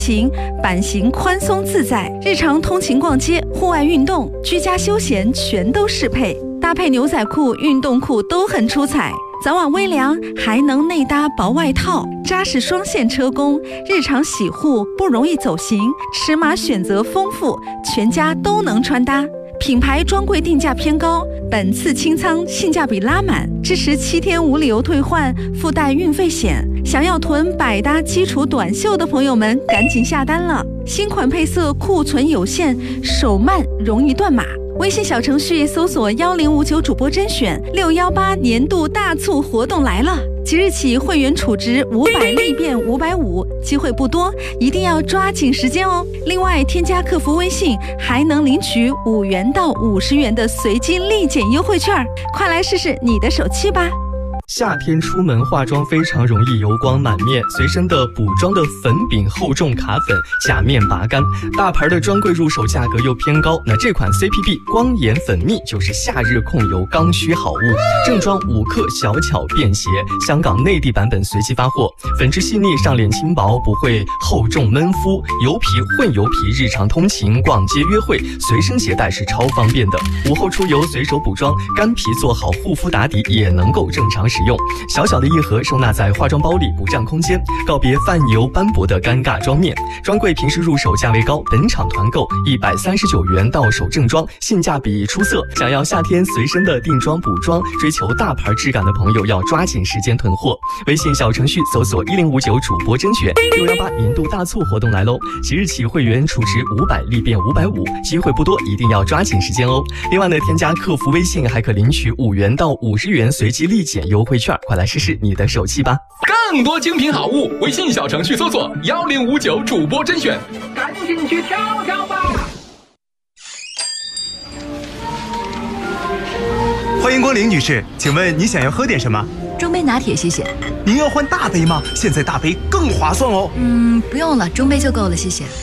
行，版型宽松自在，日常通勤逛街、户外运动、居家休闲全都适配，搭配牛仔裤、运动裤都很出彩。早晚微凉，还能内搭薄外套，扎实双线车工，日常洗护不容易走形，尺码选择丰富，全家都能穿搭。品牌专柜定价偏高，本次清仓性价比拉满，支持7天无理由退换，附带运费险。想要囤百搭基础短袖的朋友们，赶紧下单了！新款配色库存有限，手慢容易断码。微信小程序搜索1059主播甄选618年度大促活动来了，即日起会员储值500立变550，机会不多，一定要抓紧时间哦。另外，添加客服微信还能领取5元到50元的随机立减优惠券，快来试试你的手气吧！ 夏天出门化妆非常容易油光满面，随身的补妆的粉饼厚重卡粉，假面拔干，大牌的专柜入手价格又偏高，那这款 CPB 光眼粉蜜就是夏日控油刚需好物，正装5克，小巧便携，香港内地版本随机发货，粉质细腻，上脸轻薄，不会厚重闷肤，油皮混油皮，日常通勤、逛街、约会随身携带是超方便的，午后出游随手补妆，干皮做好护肤打底也能够正常使用，小小的一盒收纳在化妆包里不占空间，告别泛油斑驳的尴尬妆面。专柜平时入手价位高，本场团购139元到手正装，性价比出色。想要夏天随身的定妆补妆，追求大牌质感的朋友要抓紧时间囤货。微信小程序搜索1059主播甄选618年度大促活动来喽！即日起会员储值500立变550，机会不多，一定要抓紧时间哦。另外呢，添加客服微信还可领取5元到50元随机立减优惠券，快来试试你的手气吧！ 更多精品好物，微信小程序搜索1059主播甄选，赶紧去挑挑吧！ 欢迎光临，女士，请问你想要喝点什么？ 中杯拿铁，谢谢。 您要换大杯吗？现在大杯更划算哦。 不用了，中杯就够了，谢谢。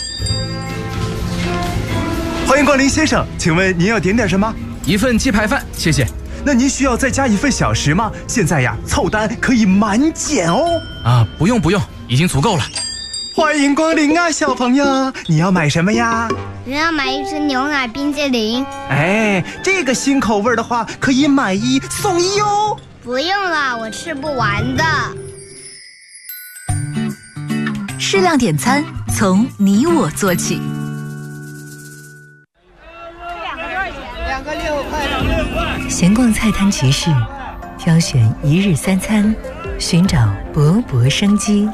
欢迎光临，先生，请问您要点点什么？ 一份鸡排饭，谢谢。 那您需要再加一份小食吗？现在呀，凑单可以满减哦。 不用，已经足够了。 欢迎光临啊，小朋友，你要买什么呀？ 我要买一支牛奶冰淇淋。 哎，这个新口味的话，可以买1送1哦。 不用了，我吃不完的。 适量点餐，从你我做起。 2个6块。 闲逛菜摊集市，挑选一日3餐，寻找勃勃生机。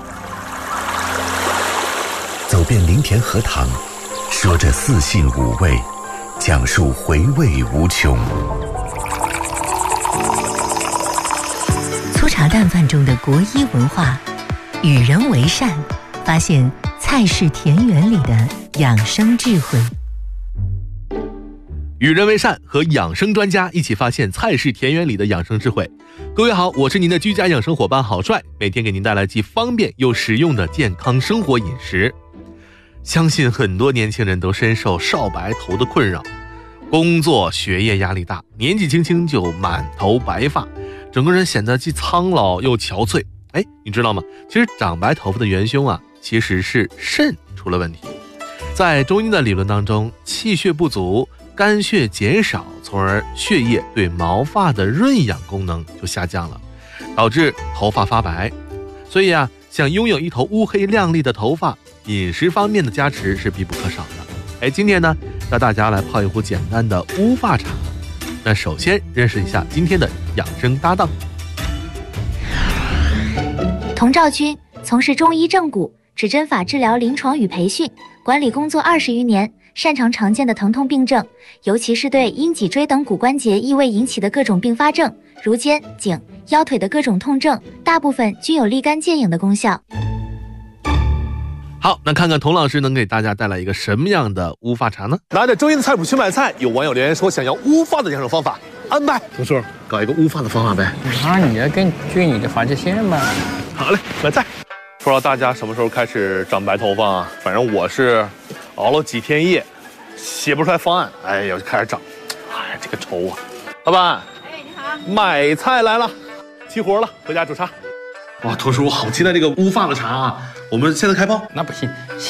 走遍林田荷塘，说着4性5味，讲述回味无穷。 粗茶淡饭中的国医文化，与人为善，发现菜式田园里的养生智慧。 与人为善和养生专家一起发现菜式田园里的养生智慧。各位好，我是您的居家养生伙伴郝帅，每天给您带来既方便又实用的健康生活饮食。相信很多年轻人都深受少白头的困扰，工作学业压力大，年纪轻轻就满头白发，整个人显得既苍老又憔悴。你知道吗？其实长白头发的元凶其实是肾出了问题。在中医的理论当中，气血不足，肝血减少，从而血液对毛发的润养功能就下降了，导致头发发白。所以想拥有一头乌黑亮丽的头发，饮食方面的加持是必不可少的。今天呢，带大家来泡一壶简单的乌发茶。那首先认识一下今天的养生搭档。 童兆军从事中医正骨、指针法治疗临床与培训，管理工作20余年，擅长常见的疼痛病症，尤其是对阴脊椎等骨关节异位引起的各种并发症，如肩、颈、腰腿的各种痛症，大部分均有立竿见影的功效。 好，那看看童老师能给大家带来一个什么样的乌发茶呢？ 拿着周一的菜谱去买菜，有网友留言说想要乌发的养生方法，安排同叔搞一个乌发的方法呗。 那你要根据你的发际线嘛。 好嘞，买菜。不知道大家什么时候开始长白头发反正我是熬了几天夜，写不出来方案，就开始长。这个愁啊！老板， 你好， 买菜来了，齐活了，回家煮茶。哇，同叔，我好期待这个乌发的茶啊！ 我们现在开炮？ 那不行。